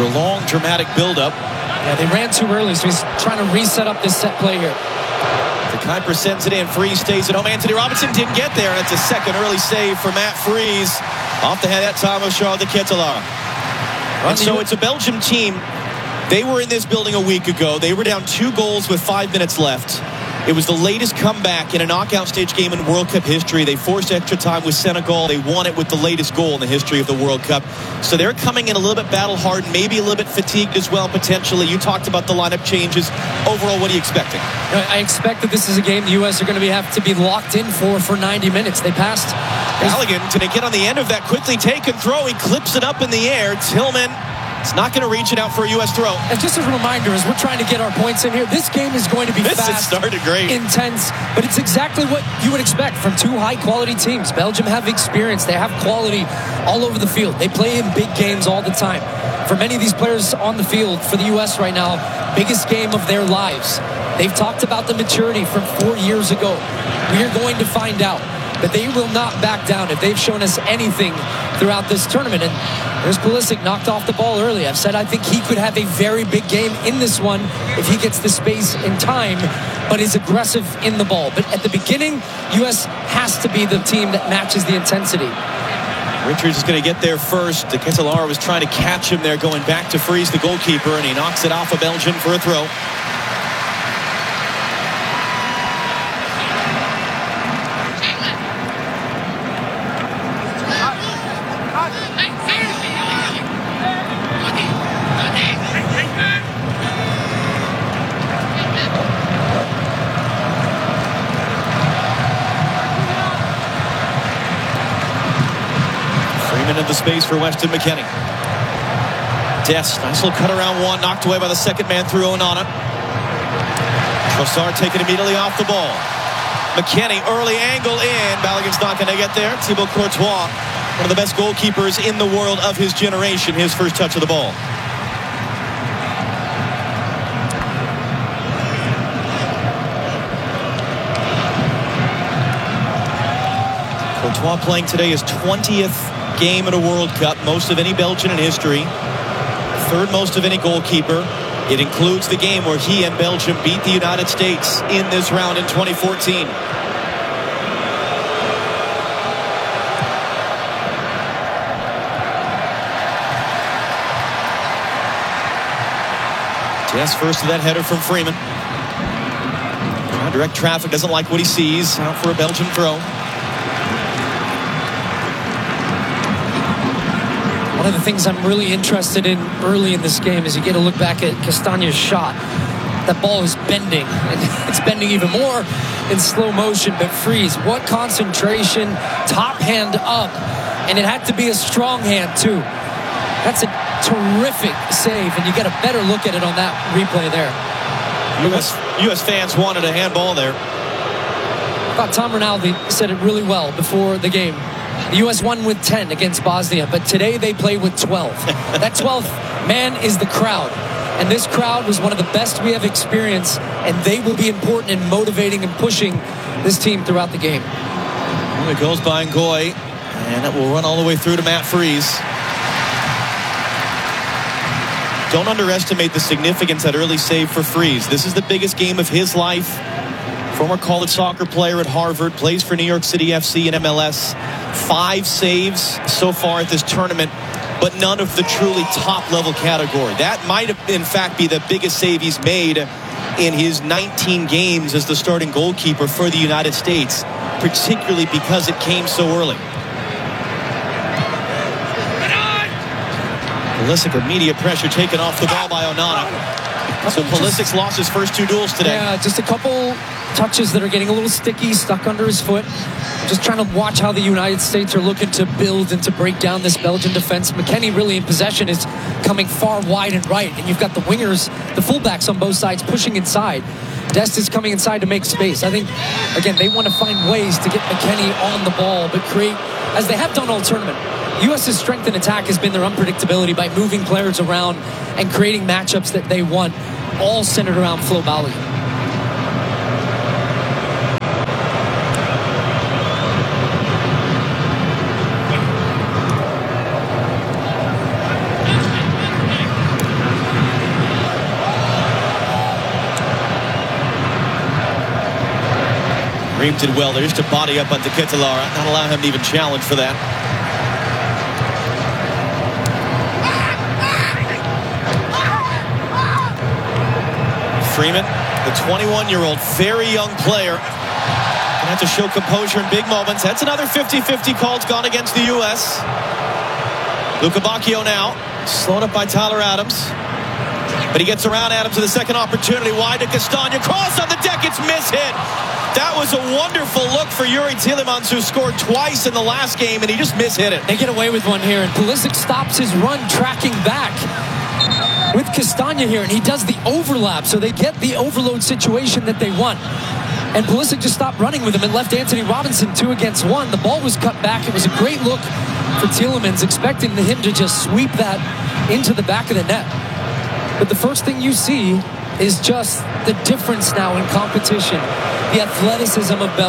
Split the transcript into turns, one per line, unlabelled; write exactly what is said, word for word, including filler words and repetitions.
After a long, dramatic build-up.
Yeah, they ran too early, so he's trying to reset up this set play here.
The Kuiper sends it in. Freese stays at home. Anthony Robinson didn't get there. That's a second early save for Matt Freese. Off the head that time of Charles de Ketelaere. And so it's a Belgium team. They were in this building a week ago. They were down two goals with five minutes left. It was the latest comeback in a knockout stage game in World Cup history. They forced extra time with Senegal. They won it with the latest goal in the history of the World Cup. So they're coming in a little bit battle-hardened, maybe a little bit fatigued as well, potentially. You talked about the lineup changes. Overall, what are you expecting?
I expect that this is a game the U S are going to be, have to be locked in for for ninety minutes. They passed.
Balogun, did they get on the end of that quickly take and throw? He clips it up in the air. Tillman, it's not going to reach it out for a U S throw.
And just as a reminder, as we're trying to get our points in here, this game is going to be
this
fast,
has started great,
intense, but it's exactly what you would expect from two high-quality teams. Belgium have experience. They have quality all over the field. They play in big games all the time. For many of these players on the field, for the U S right now, biggest game of their lives. They've talked about the maturity from four years ago. We are going to find out. But they will not back down if they've shown us anything throughout this tournament. And there's Pulisic, knocked off the ball early. I've said I think he could have a very big game in this one if he gets the space and time, but is aggressive in the ball. But at the beginning, U S has to be the team that matches the intensity.
Richards is going to get there first. De Ketelaere was trying to catch him there, going back to Freese, the goalkeeper, and he knocks it off of Belgium for a throw. Into the space for Weston McKennie. Dest, nice little cut around one, knocked away by the second man through Onana. Trossard taken immediately off the ball. McKennie, early angle in. Balogun's not going to get there. Thibaut Courtois, one of the best goalkeepers in the world of his generation, his first touch of the ball. Courtois playing today his twentieth game in a World Cup, most of any Belgian in history, third most of any goalkeeper. It includes the game where he and Belgium beat the United States in this round in twenty fourteen. Yes, first to that header from Freeman. Direct traffic, doesn't like what he sees. Out for a Belgian throw.
One of the things I'm really interested in early in this game is you get a look back at Castagne's shot. That ball is bending, and it's bending even more in slow motion. But Freese, what concentration, top hand up, and it had to be a strong hand too. That's a terrific save, and you get a better look at it on that replay there.
U S U S fans wanted a handball there.
I thought Tom Rinaldi said it really well before the game. The U S won with ten against Bosnia, but today they play with twelve. That twelfth man is the crowd. And this crowd was one of the best we have experienced, and they will be important in motivating and pushing this team throughout the game.
Well, it goes by Ngoy, and it will run all the way through to Matt Freese. Don't underestimate the significance of that early save for Freese. This is the biggest game of his life. Former college soccer player at Harvard, plays for New York City F C and M L S. Five saves so far at this tournament, but none of the truly top-level category. That might have, in fact, be the biggest save he's made in his nineteen games as the starting goalkeeper for the United States, particularly because it came so early. Pulisic, immediate pressure taken off the ball by Onana. So Pulisic's lost his first two duels today.
Yeah, just a couple touches that are getting a little sticky, stuck under his foot. Just trying to watch how the United States are looking to build and to break down this Belgian defense. McKennie really in possession is coming far wide and right, and you've got the wingers, the fullbacks on both sides pushing inside. Dest is coming inside to make space. I think, again, they want to find ways to get McKennie on the ball, but create, as they have done all tournament. U S's strength in attack has been their unpredictability by moving players around and creating matchups that they want, all centered around Flo Balogun.
Reem did well there just to body up onto Kitalara, not allow him to even challenge for that. Freeman, the twenty-one-year-old, very young player. Gonna have to show composure in big moments. That's another fifty fifty call's gone against the U S. Luca Bacchio now, slowed up by Tyler Adams. But he gets around Adams to the second opportunity. Wide to Castagna. Cross on the deck. It's mishit. That was a wonderful look for Yuri Tielemans, who scored twice in the last game, and he just mishit it.
They get away with one here, and Pulisic stops his run tracking back with Castagna here, and he does the overlap, so they get the overload situation that they want. And Pulisic just stopped running with him and left Anthony Robinson two against one. The ball was cut back. It was a great look for Tielemans, expecting him to just sweep that into the back of the net. But the first thing you see is just the difference now in competition, the athleticism of Belgium.